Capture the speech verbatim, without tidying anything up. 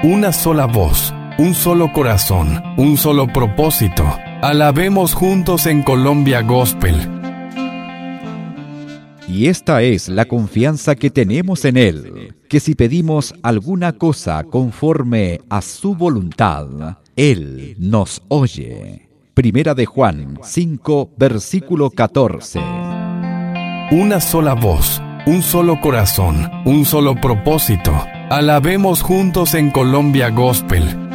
una sola voz, un solo corazón, un solo propósito. Alabemos juntos en Colombia Gospel. Y esta es la confianza que tenemos en Él, que si pedimos alguna cosa conforme a su voluntad, Él nos oye. Primera de Juan cinco, versículo catorce. Una sola voz, un solo corazón, un solo propósito. Alabemos juntos en Colombia Gospel.